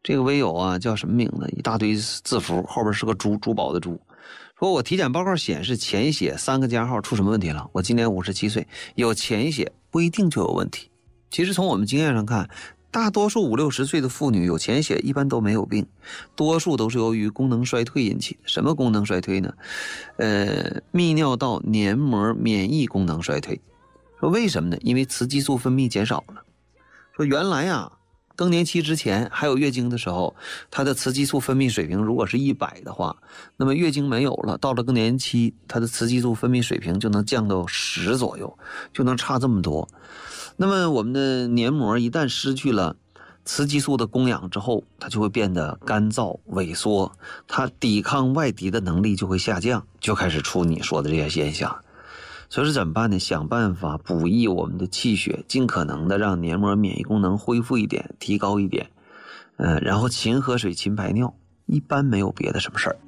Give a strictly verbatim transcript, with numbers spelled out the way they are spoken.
这个微友啊叫什么名字？一大堆字符，后边是个珠，珠宝的珠。说我体检报告显示前血三个加号出什么问题了？我今年五十七岁，有前血不一定就有问题。其实从我们经验上看，大多数五六十岁的妇女有前血一般都没有病，多数都是由于功能衰退引起的。什么功能衰退呢？呃，泌尿道黏膜免疫功能衰退。说为什么呢？因为雌激素分泌减少了。说原来啊，更年期之前还有月经的时候，它的雌激素分泌水平如果是一百的话，那么月经没有了，到了更年期，它的雌激素分泌水平就能降到十左右，就能差这么多。那么我们的黏膜一旦失去了雌激素的供氧之后，它就会变得干燥萎缩，它抵抗外敌的能力就会下降，就开始出你说的这些现象。所以说怎么办呢？想办法补益我们的气血，尽可能的让黏膜免疫功能恢复一点，提高一点，呃，然后勤喝水，勤排尿，一般没有别的什么事儿。